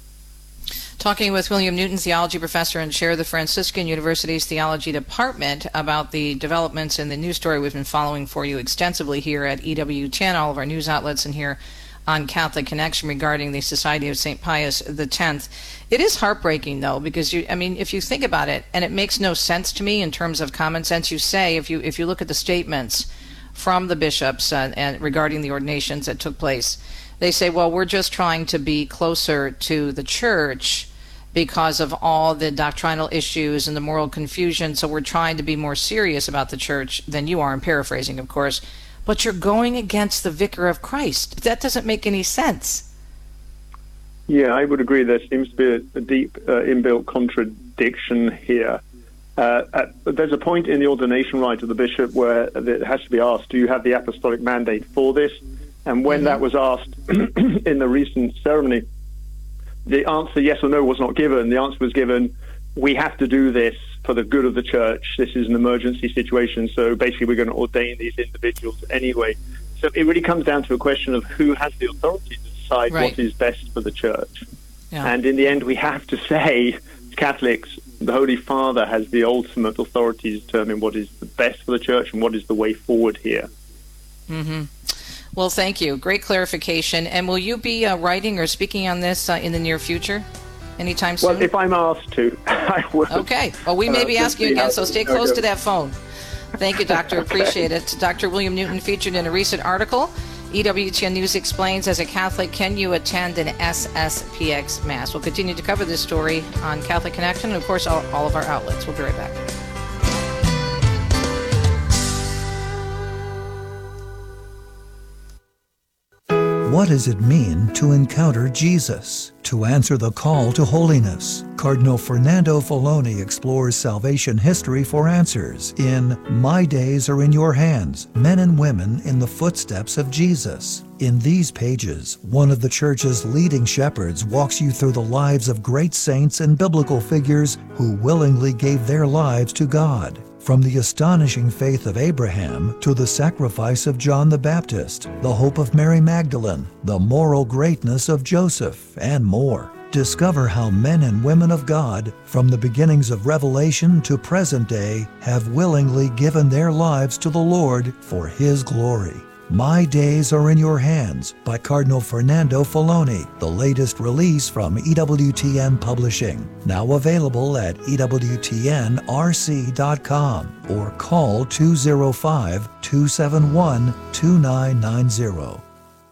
Talking with William Newton, theology professor and chair of the Franciscan University's Theology Department, about the developments in the news story we've been following for you extensively here at E W T N, all of our news outlets, and here on Catholic Connection regarding the Society of Saint Pius the Tenth. It is heartbreaking, though, because you, I mean, if you think about it, and it makes no sense to me in terms of common sense. You say, if you if you look at the statements from the bishops uh, and regarding the ordinations that took place, they say, well, we're just trying to be closer to the Church because of all the doctrinal issues and the moral confusion, so we're trying to be more serious about the Church than you are. I'm paraphrasing, of course. But you're going against the Vicar of Christ. That doesn't make any sense. Yeah, I would agree. There seems to be a, a deep uh, inbuilt contradiction here. Uh, at, there's a point in the ordination rite of the bishop where it has to be asked, do you have the apostolic mandate for this? And when mm-hmm. that was asked in the recent ceremony, the answer yes or no was not given. The answer was given, we have to do this for the good of the Church. This is an emergency situation, so basically we're going to ordain these individuals anyway. So it really comes down to a question of who has the authority to decide right. what is best for the Church. Yeah. And in the end, we have to say, Catholics, the Holy Father has the ultimate authority to determine what is the best for the Church and what is the way forward here. Mm-hmm. Well, thank you. Great clarification. And will you be uh, writing or speaking on this uh, in the near future? Anytime soon? Well, if I'm asked to, I will. Okay. Well, we may uh, be asking you again, so stay close to that phone. Thank you, Doctor. Appreciate it. Doctor William Newton, featured in a recent article. E W T N News explains, as a Catholic, can you attend an S S P X Mass? We'll continue to cover this story on Catholic Connection and, of course, all, all of our outlets. We'll be right back. What does it mean to encounter Jesus? To answer the call to holiness, Cardinal Fernando Filoni explores salvation history for answers in My Days Are in Your Hands, Men and Women in the Footsteps of Jesus. In these pages, one of the Church's leading shepherds walks you through the lives of great saints and biblical figures who willingly gave their lives to God. From the astonishing faith of Abraham to the sacrifice of John the Baptist, the hope of Mary Magdalene, the moral greatness of Joseph, and more. Discover how men and women of God, from the beginnings of Revelation to present day, have willingly given their lives to the Lord for His glory. My Days Are in Your Hands by Cardinal Fernando Filoni, the latest release from E W T N Publishing. Now available at E W T N R C dot com or call two oh five, two seven one, two nine nine zero.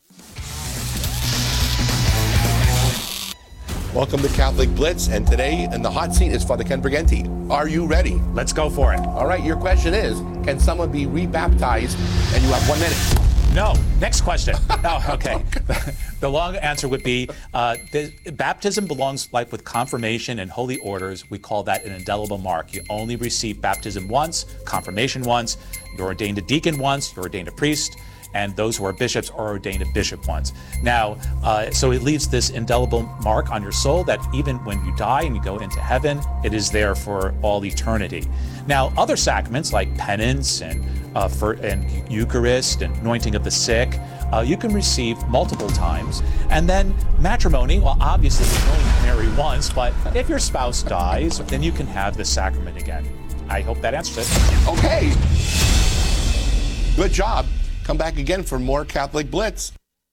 Welcome to Catholic Blitz, and today in the hot seat is Father Ken Briganti. Are you ready? Let's go for it. All right, your question is, can someone be rebaptized? And you have one minute. No. Next question. Oh, okay. The long answer would be, uh, the, baptism belongs like with confirmation and holy orders. We call that an indelible mark. You only receive baptism once, confirmation once, you're ordained a deacon once, you're ordained a priest, and those who are bishops are ordained a bishop once. Now, uh, so it leaves this indelible mark on your soul that even when you die and you go into heaven, it is there for all eternity. Now, other sacraments like penance and uh, for and Eucharist and anointing of the sick uh, you can receive multiple times. And then matrimony, well, obviously you can only marry once, but if your spouse dies, then you can have the sacrament again. I hope that answers it. Okay. Good job. Come back again for more Catholic Blitz.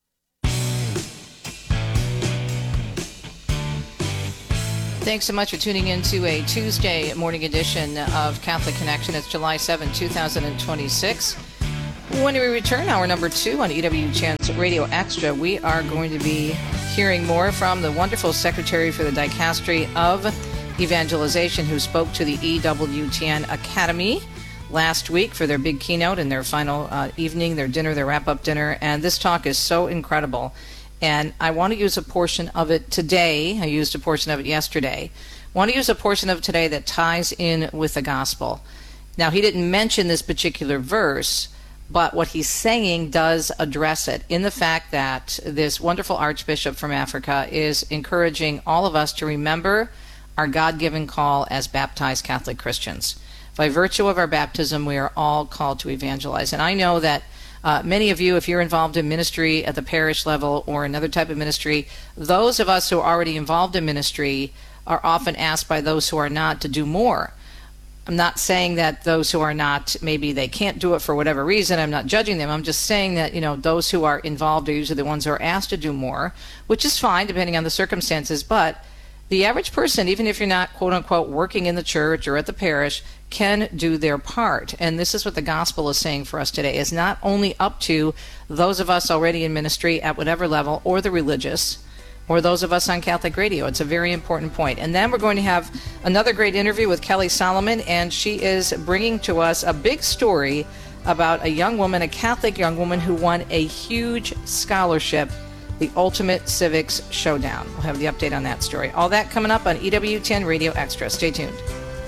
Thanks so much for tuning in to a Tuesday morning edition of Catholic Connection. It's July seventh, two thousand twenty-six. When we return, hour number two on E W T N's Radio Extra, we are going to be hearing more from the wonderful Secretary for the Dicastery of Evangelization, who spoke to the E W T N Academy last week for their big keynote and their final uh, evening, their dinner, their wrap-up dinner. And this talk is so incredible. And I want to use a portion of it today. I used a portion of it yesterday. I want to use a portion of it today that ties in with the gospel. Now, he didn't mention this particular verse, but what he's saying does address it in the fact that this wonderful Archbishop from Africa is encouraging all of us to remember our God-given call as baptized Catholic Christians. By virtue of our baptism, we are all called to evangelize. And I know that Uh, many of you, if you're involved in ministry at the parish level or another type of ministry, those of us who are already involved in ministry are often asked by those who are not to do more. I'm not saying that those who are not, maybe they can't do it for whatever reason. I'm not judging them. I'm just saying that, you know, those who are involved are usually the ones who are asked to do more, which is fine depending on the circumstances. But the average person, even if you're not, quote unquote, working in the church or at the parish, can do their part. And this is what the gospel is saying for us today. It's not only up to those of us already in ministry at whatever level, or the religious, or those of us on Catholic radio. It's a very important point. And then we're going to have another great interview with Kelly Solomon, and she is bringing to us a big story about a young woman, a Catholic young woman, who won a huge scholarship, the Ultimate Civics Showdown. We'll have the update on that story. All that coming up on E W T N Radio Extra. Stay tuned.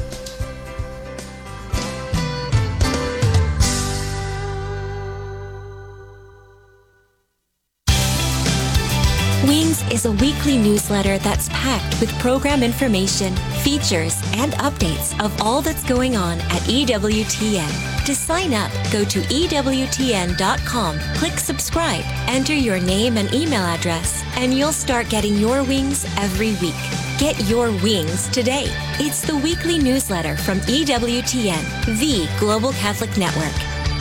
Wings is a weekly newsletter that's packed with program information, features, and updates of all that's going on at E W T N. To sign up, go to E W T N dot com, click subscribe, enter your name and email address, and you'll start getting your wings every week. Get your wings today. It's the weekly newsletter from E W T N, the Global Catholic Network.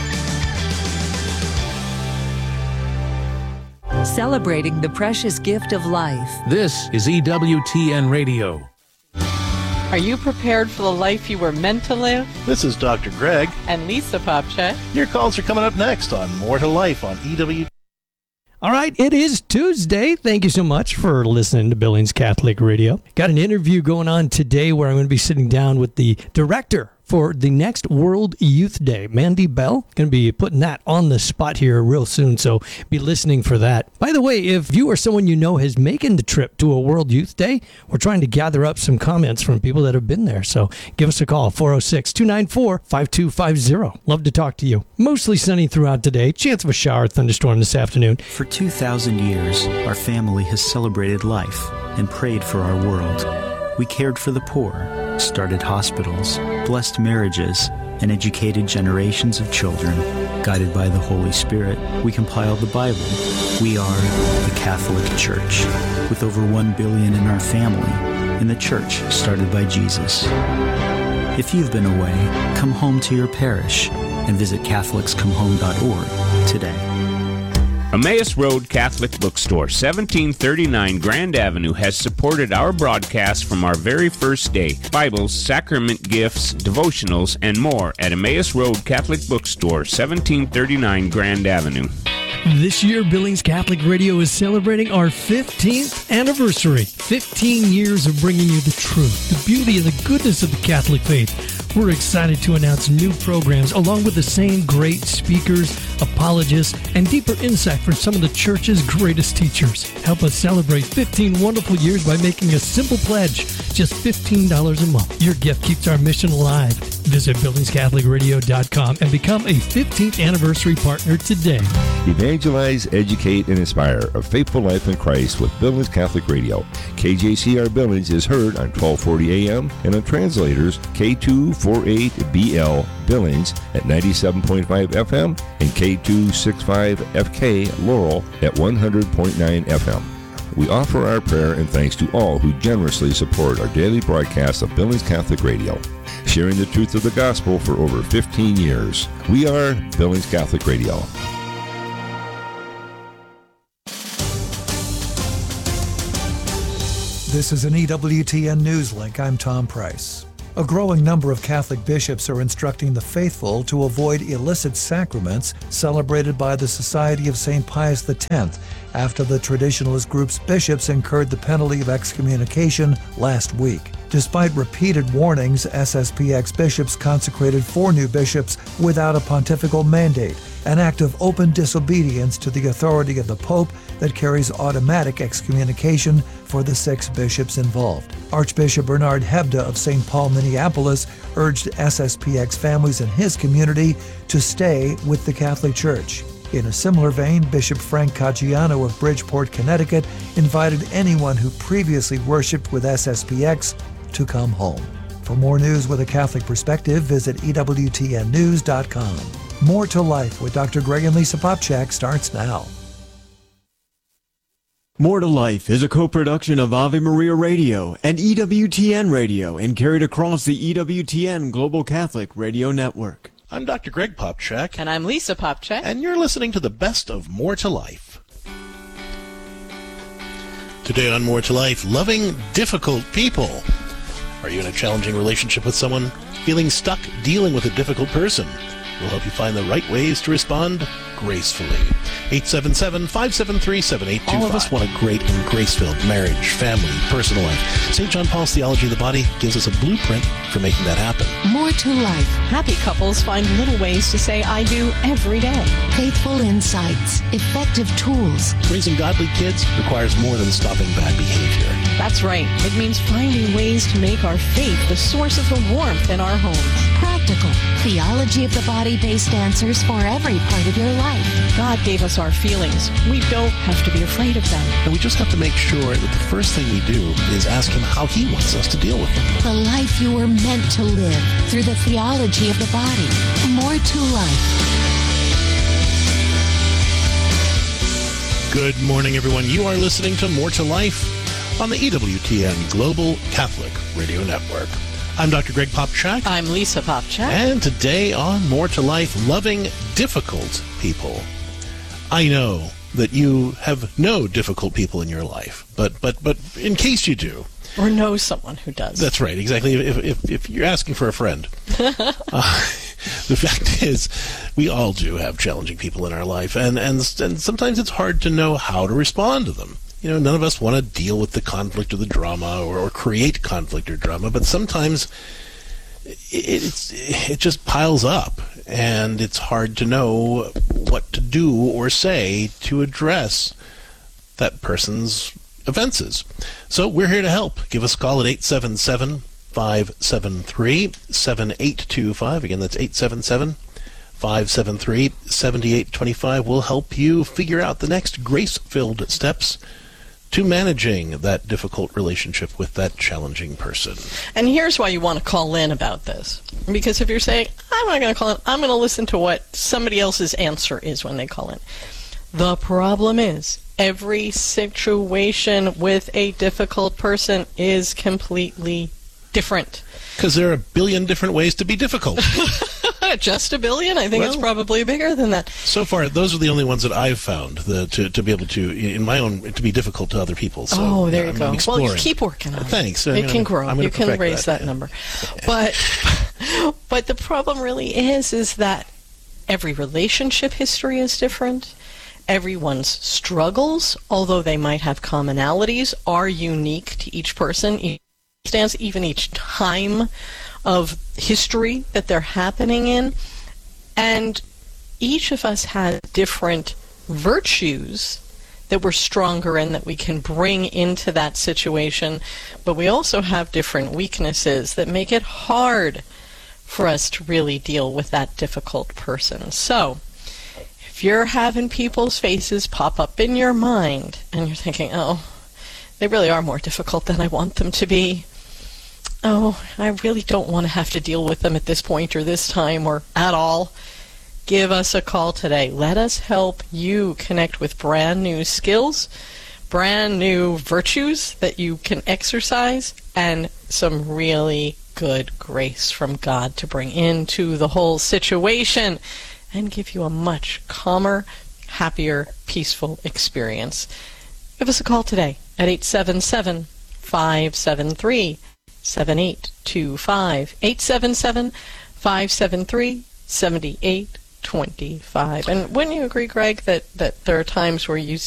Celebrating the precious gift of life. This is E W T N Radio. Are you prepared for the life you were meant to live? This is Doctor Greg. And Lisa Popchet. Your calls are coming up next on More to Life on E W T N. All right, it is Tuesday. Thank you so much for listening to Billings Catholic Radio. Got an interview going on today where I'm going to be sitting down with the director for the next World Youth Day, Mandy Bell. Going to be putting that on the spot here real soon, so be listening for that. By the way, if you or someone you know is making the trip to a World Youth Day, we're trying to gather up some comments from people that have been there, so give us a call, four oh six, two nine four, five two five zero. Love to talk to you. Mostly sunny throughout today. Chance of a shower, thunderstorm this afternoon. For two thousand years, our family has celebrated life and prayed for our world. We cared for the poor, started hospitals, blessed marriages, and educated generations of children. Guided by the Holy Spirit, we compiled the Bible. We are the Catholic Church, with over one billion in our family, and the church started by Jesus. If you've been away, come home to your parish and visit Catholics Come Home dot org today. Emmaus Road Catholic Bookstore, seventeen thirty-nine Grand Avenue, has supported our broadcast from our very first day. Bibles, sacrament gifts, devotionals, and more at Emmaus Road Catholic Bookstore, seventeen thirty-nine Grand Avenue. This year, Billings Catholic Radio is celebrating our fifteenth anniversary. fifteen years of bringing you the truth, the beauty, and the goodness of the Catholic faith. We're excited to announce new programs along with the same great speakers, apologists, and deeper insight from some of the Church's greatest teachers. Help us celebrate fifteen wonderful years by making a simple pledge, just fifteen dollars a month. Your gift keeps our mission alive. Visit Billings Catholic Radio dot com and become a fifteenth anniversary partner today. Evangelize, educate, and inspire a faithful life in Christ with Billings Catholic Radio. K J C R Billings is heard on twelve forty A M and on translators K two forty-eight B L Billings at ninety-seven point five F M and K two sixty-five F K Laurel at one hundred point nine F M. We offer our prayer and thanks to all who generously support our daily broadcast of Billings Catholic Radio, sharing the truth of the gospel for over fifteen years. We are Billings Catholic Radio. This is an E W T N News Link. I'm Tom Price. A growing number of Catholic bishops are instructing the faithful to avoid illicit sacraments celebrated by the Society of Saint Pius X after the traditionalist group's bishops incurred the penalty of excommunication last week. Despite repeated warnings, S S P X bishops consecrated four new bishops without a pontifical mandate, an act of open disobedience to the authority of the Pope that carries automatic excommunication for the six bishops involved. Archbishop Bernard Hebda of Saint Paul, Minneapolis, urged S S P X families in his community to stay with the Catholic Church. In a similar vein, Bishop Frank Caggiano of Bridgeport, Connecticut, invited anyone who previously worshipped with S S P X to come home. For more news with a Catholic perspective, visit E W T N news dot com. More to Life with Doctor Greg and Lisa Popchak starts now. More to Life is a co-production of Ave Maria Radio and E W T N Radio and carried across the E W T N Global Catholic Radio Network. I'm Doctor Greg Popchak. And I'm Lisa Popchak. And you're listening to the best of More to Life. Today on More to Life, loving difficult people. Are you in a challenging relationship with someone? Feeling stuck dealing with a difficult person? We'll help you find the right ways to respond gracefully. eight seven seven, five seven three, seven eight two five. All of us want a great and grace-filled marriage, family, personal life. Saint John Paul's Theology of the Body gives us a blueprint for making that happen. More to Life. Happy couples find little ways to say I do every day. Faithful insights. Effective tools. Raising godly kids requires more than stopping bad behavior. That's right. It means finding ways to make our faith the source of the warmth in our homes. Practical. Theology of the Body-based answers for every part of your life. God gave us our feelings. We don't have to be afraid of them. And we just have to make sure that the first thing we do is ask Him how He wants us to deal with them. The life you were meant to live through the theology of the body. More to Life. Good morning, everyone. You are listening to More to Life on the E W T N Global Catholic Radio Network. I'm Doctor Greg Popchak. I'm Lisa Popchak. And today on More to Life, loving difficult people. I know that you have no difficult people in your life, but but but in case you do, or know someone who does. That's right, exactly. If if, if you're asking for a friend, uh, the fact is, we all do have challenging people in our life, and and and sometimes it's hard to know how to respond to them. You know, none of us want to deal with the conflict or the drama or, or create conflict or drama, but sometimes it, it's, it just piles up, and it's hard to know what to do or say to address that person's offenses. So we're here to help. Give us a call at eight seven seven, five seven three, seven eight two five. Again, that's eight seven seven, five seven three, seven eight two five. We'll help you figure out the next grace-filled steps to managing that difficult relationship with that challenging person. And here's why you want to call in about this. Because if you're saying, I'm not going to call in, I'm going to listen to what somebody else's answer is when they call in. The problem is, every situation with a difficult person is completely different. Because there are a billion different ways to be difficult. Just a billion? I think well, it's probably bigger than that. So far, those are the only ones that I've found the, to, to be able to, in my own, to be difficult to other people. So, oh, there you I'm go. Exploring. Well, you keep working on it. Thanks. It I'm can gonna, grow. I'm you can raise that, that number. But, but the problem really is, is that every relationship history is different. Everyone's struggles, although they might have commonalities, are unique to each person, each stance, even each time of history that they're happening in. And each of us has different virtues that we're stronger in, that we can bring into that situation, but we also have different weaknesses that make it hard for us to really deal with that difficult person. So, if you're having people's faces pop up in your mind and you're thinking, oh, they really are more difficult than I want them to be. Oh, I really don't want to have to deal with them at this point or this time or at all. Give us a call today. Let us help you connect with brand new skills, brand new virtues that you can exercise, and some really good grace from God to bring into the whole situation and give you a much calmer, happier, peaceful experience. Give us a call today at eight seven seven, five seven three, seven eight two five, eight seven seven, five seven three, seven eight two five. And wouldn't you agree, Greg, that, that there are times where you